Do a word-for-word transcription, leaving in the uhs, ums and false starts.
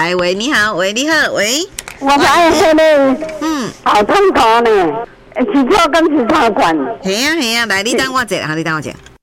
来，喂，你好，喂，你好，喂。 我是爱喝的， 嗯， 好痛头呢，起错跟起错管。 系啊系啊，来，你等我一下，哈，你等我一下。